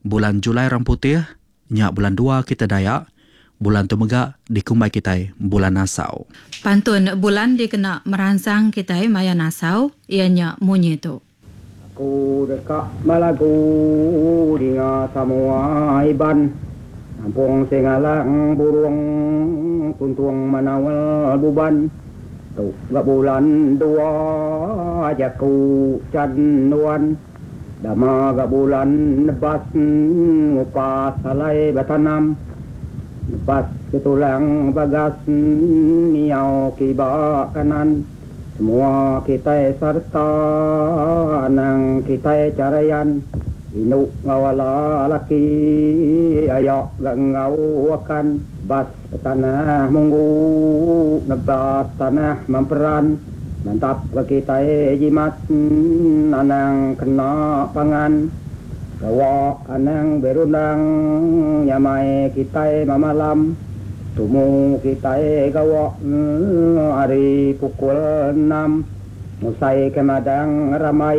Bulan Julai Orang Putih, nyak bulan 2 kita Dayak. Bulan Tumegak dikumbai kita bulan Nasau. Pantun bulan dikena merangsang kita maya Nasau, ianya munyi tu. Aku dekat malagu dengan semua iban. Nampung singalang burung tuntung manawal buban. Tu gak bulan 2 jaku canduan. Dama gak bulan nebas ngupas salai batanam. Lepas ketulang bagas niau kibak kanan. Semua kita serta nang kita carayan. Inuk ngawala laki ayak gangau akan. Bas tanah munggu nebas tanah memperan. Mantap ke kita jimat anang kena pangan. Gawa anang berundang nyamai kita mamalam. Tumu kita gawa hari pukul 6. Musai kemadang ramai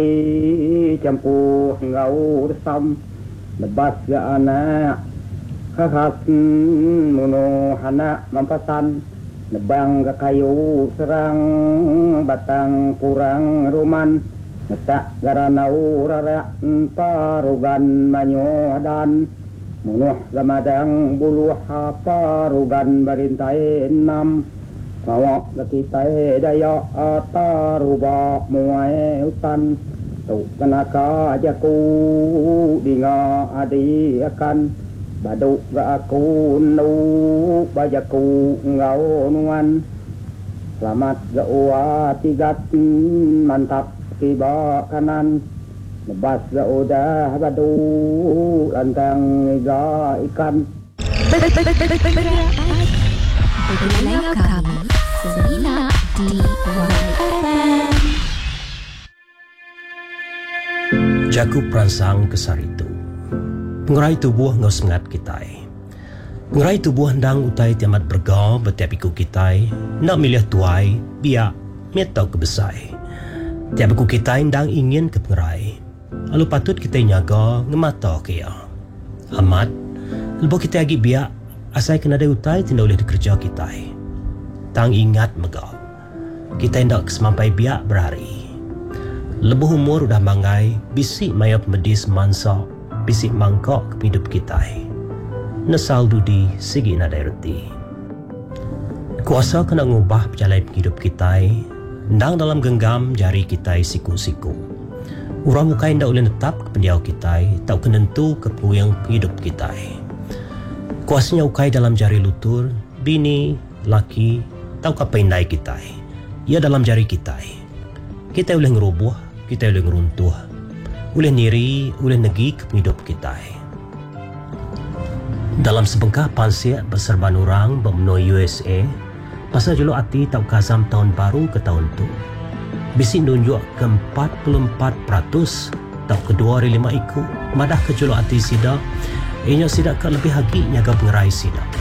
campuh ngau resam. Lebas ga anak khas muno anak mampasan. Nebang ga kayu serang batang kurang ruman. Netak garanau rarak parugan manyodan. Munuh gamadang buluh parugan barintai 6. Mawak lakitai dayak ataruba muai hutan. Tu kenaka ajaku dinga adi akan. Baduk ga aku nu bajaku ngau nuan. Selamat ga uwa tigat mantap tiba kanan. Lebas ga udah badu lantang iga ikan. Berlayar kami Seninap di YFM. Jaku perangsang kesaritu. Pengerai tubuh ngau sengat kitai. Pengerai tubuh hendang utai tiamat bergau betiap iku kitai. Nak milih tuai biak metau kebesai. Tiap iku kitai hendang ingin ke pengerai. Lalu patut kita nyaga ngemata kaya. Amat, lepas kita agi biak asai kena ada utai tidak boleh dikerja kita. Tang ingat megah. Kita hendak kesemampai biak berhari. Lebuh umur udah mangai, bisik mayap medis mansa, bisik mangkok ke hidup kita. Nesal dudi segi nadai reti. Kuasa kena ngubah berjalan hidup kita, ndang dalam genggam jari kita siku-siku. Orang muka hendak boleh tetap ke pendiau kita, tak kenentu ke puyang hidup kita. Kuasanya ukai dalam jari lutur, bini, laki, tahu kapendai kita. Ia dalam jari kita. Kita boleh ngerubuh, kita boleh ngeruntuh. Boleh niri, boleh negi ke hidup kita. Dalam sebengkah pansiak berserban orang bermenui USA, pasal jolo hati tahu kazam tahun baru ke tahun tu. Bisi nunjuk ke 44%, tahu kedua hari 5 ikut, madah ke jolo hati sida, ianya sida ke lebih hagi nyaga pengerai sida.